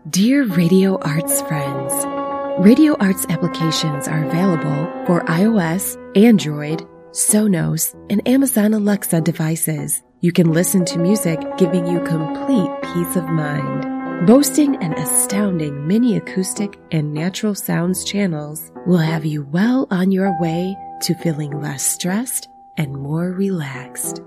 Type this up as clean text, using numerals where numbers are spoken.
Dear Radio Arts friends, Radio Arts applications are available for iOS, Android, Sonos, and Amazon Alexa devices. You can listen to music giving you complete peace of mind. Boasting an astounding mini acoustic and natural sounds channels will have you well on your way to feeling less stressed and more relaxed.